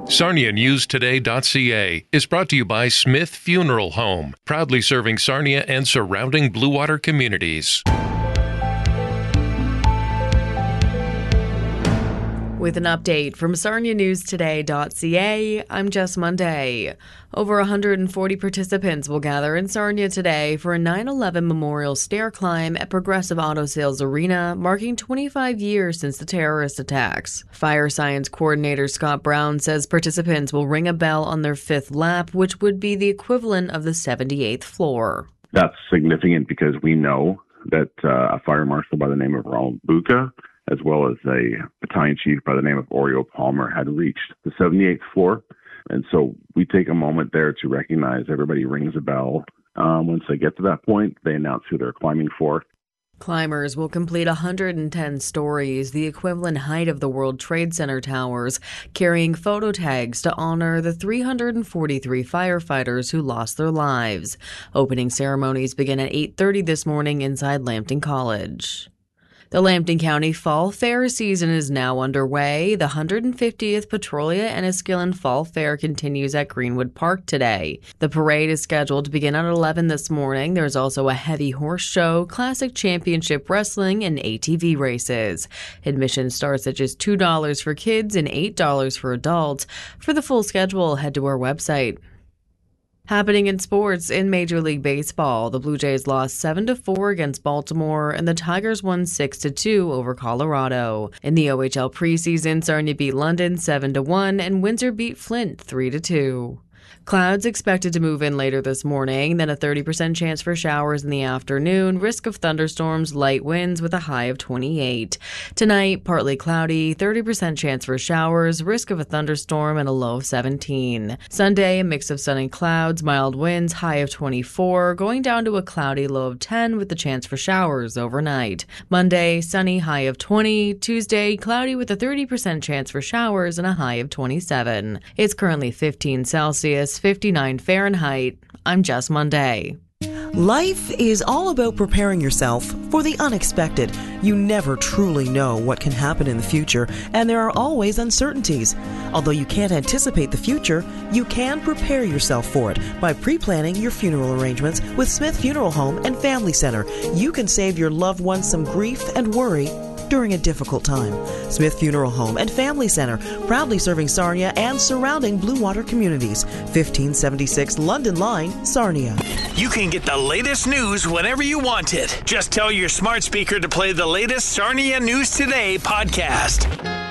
SarniaNewsToday.ca is brought to you by Smith Funeral Home, proudly serving Sarnia and surrounding Blue Water communities. With an update from SarniaNewsToday.ca, I'm Jess Monday. Over 140 participants will gather in Sarnia today for a 9/11 memorial stair climb at Progressive Auto Sales Arena, marking 25 years since the terrorist attacks. Fire Science Coordinator Scott Brown says participants will ring a bell on their fifth lap, which would be the equivalent of the 78th floor. That's significant because we know that a fire marshal by the name of Ronald Bucca, as well as a battalion chief by the name of Oreo Palmer, had reached the 78th floor. And so we take a moment there to recognize everybody rings a bell. Once they get to that point, they announce who they're climbing for. Climbers will complete 110 stories, the equivalent height of the World Trade Center towers, carrying photo tags to honor the 343 firefighters who lost their lives. Opening ceremonies begin at 8:30 this morning inside Lambton College. The Lambton County Fall Fair season is now underway. The 150th Petrolia Enniskillen Fall Fair continues at Greenwood Park today. The parade is scheduled to begin at 11 this morning. There's also a heavy horse show, classic championship wrestling, and ATV races. Admission starts at just $2 for kids and $8 for adults. For the full schedule, head to our website. Happening in sports in Major League Baseball, the Blue Jays lost 7-4 against Baltimore, and the Tigers won 6-2 over Colorado. In the OHL preseason, Sarnia beat London 7-1, and Windsor beat Flint 3-2. Clouds expected to move in later this morning, then a 30% chance for showers in the afternoon, risk of thunderstorms, light winds with a high of 28. Tonight, partly cloudy, 30% chance for showers, risk of a thunderstorm, and a low of 17. Sunday, a mix of sun and clouds, mild winds, high of 24, going down to a cloudy low of 10 with the chance for showers overnight. Monday, sunny, high of 20. Tuesday, cloudy with a 30% chance for showers and a high of 27. It's currently 15 Celsius. 59 Fahrenheit. I'm Jess Monday. Life is all about preparing yourself for the unexpected. You never truly know what can happen in the future, and there are always uncertainties. Although you can't anticipate the future, you can prepare yourself for it by pre-planning your funeral arrangements with Smith Funeral Home and Family Center. You can save your loved ones some grief and worry during a difficult time. Smith Funeral Home and Family Center, proudly serving Sarnia and surrounding Blue Water communities. 1576 London Line, Sarnia. You can get the latest news whenever you want it. Just tell your smart speaker to play the latest Sarnia News Today podcast.